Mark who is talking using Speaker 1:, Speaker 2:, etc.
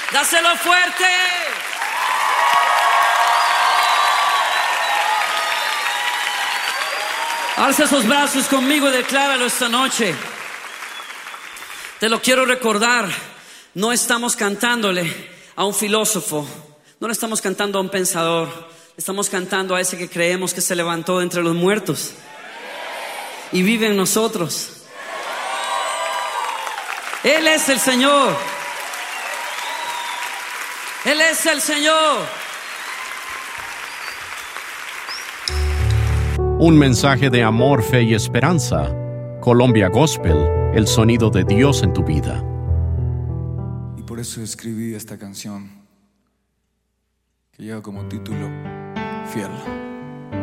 Speaker 1: Dáselo fuerte. Alza esos brazos conmigo y decláralo esta noche. Te lo quiero recordar. No estamos cantándole a un filósofo, no le estamos cantando a un pensador, le estamos cantando a ese que creemos que se levantó de entre los muertos y vive en nosotros. Él es el Señor. Él es el Señor.
Speaker 2: Un mensaje de amor, fe y esperanza. Colombia Gospel, el sonido de Dios en tu vida.
Speaker 3: Y por eso escribí esta canción que lleva como título Fiel.